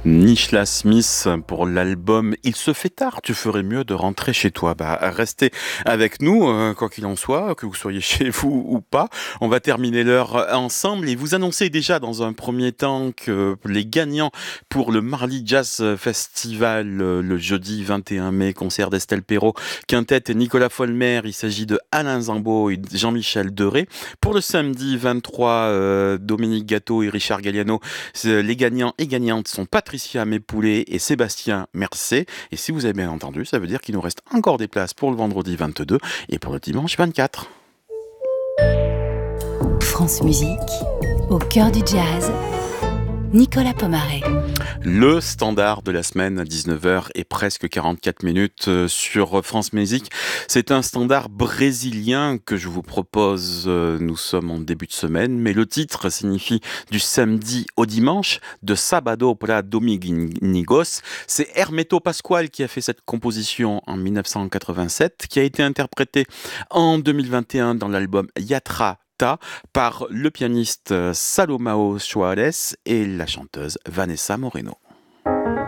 Nishla Smith pour l'album Il se fait tard, tu ferais mieux de rentrer chez toi. Restez avec nous, quoi qu'il en soit, que vous soyez chez vous ou pas. On va terminer l'heure ensemble et vous annoncer déjà dans un premier temps que les gagnants pour le Marly Jazz Festival le jeudi 21 mai, concert d'Estelle Perrault, Quintet et Nicolas Folmer. Il s'agit de Alain Zambo et Jean-Michel Deray. Pour le samedi 23, Dominique Gâteau et Richard Galliano. Les gagnants et gagnantes sont Patricia Mépoulet et Sébastien Mercé. Et si vous avez bien entendu, ça veut dire qu'il nous reste encore des places pour le vendredi 22 et pour le dimanche 24. France Musique, au cœur du jazz, Nicolas Pomaré. Le standard de la semaine à 19h et presque 44 minutes sur France Musique. C'est un standard brésilien que je vous propose. Nous sommes en début de semaine, mais le titre signifie du samedi au dimanche, de sábado para domingos. C'est Hermeto Pascoal qui a fait cette composition en 1987, qui a été interprétée en 2021 dans l'album Yatra par le pianiste Salomao Soares et la chanteuse Vanessa Moreno.